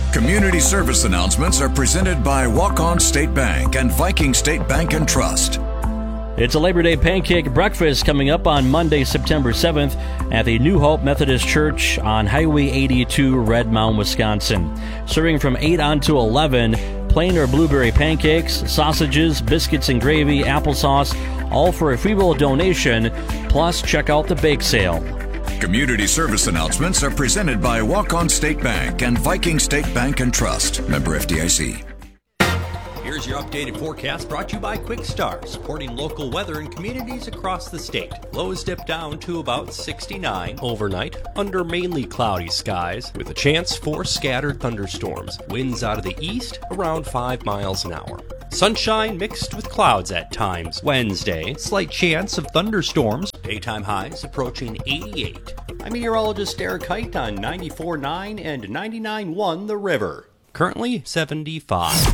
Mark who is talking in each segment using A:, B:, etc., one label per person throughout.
A: Community service announcements are presented by Walk-On State Bank and Viking State Bank and Trust.
B: It's a Labor Day pancake breakfast coming up on Monday, September 7th at the New Hope Methodist Church on Highway 82, Red Mound, Wisconsin. Serving from 8 on to 11, plain or blueberry pancakes, sausages, biscuits and gravy, applesauce, all for a free will donation. Plus, check out the bake sale.
A: Community service announcements are presented by Walk-On State Bank and Viking State Bank and Trust. Member FDIC.
C: Here's your updated forecast brought to you by Quick Start, supporting local weather in communities across the state. Lows dip down to about 69 overnight under mainly cloudy skies with a chance for scattered thunderstorms. Winds out of the east around 5 miles an hour. Sunshine mixed with clouds at times. Wednesday, slight chance of thunderstorms. Daytime highs approaching 88. I'm meteorologist Derek Height on 94.9 and 99.1 The River. Currently 75.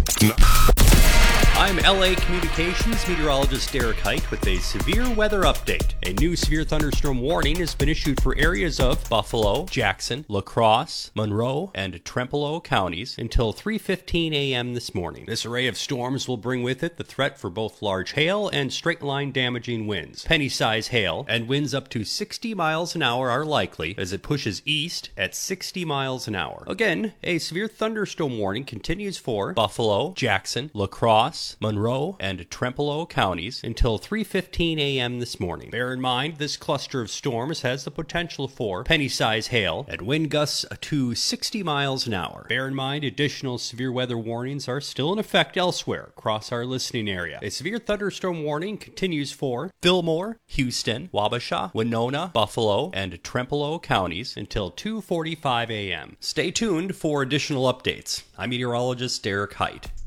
C: I'm LA Communications meteorologist Derek Height with a severe weather update. A new severe thunderstorm warning has been issued for areas of Buffalo, Jackson, La Crosse, Monroe, and Trempealeau counties until 3:15 a.m. this morning. This array of storms will bring with it the threat for both large hail and straight-line damaging winds. Penny-size hail and winds up to 60 miles an hour are likely as it pushes east at 60 miles an hour. Again, a severe thunderstorm warning continues for Buffalo, Jackson, La Crosse, Monroe, and Trempealeau counties until 3:15 a.m. this morning. Bear in mind, this cluster of storms has the potential for penny-size hail and wind gusts to 60 miles an hour. Bear in mind, additional severe weather warnings are still in effect elsewhere across our listening area. A severe thunderstorm warning continues for Fillmore, Houston, Wabasha, Winona, Buffalo, and Trempealeau counties until 2:45 a.m. Stay tuned for additional updates. I'm meteorologist Derek Height.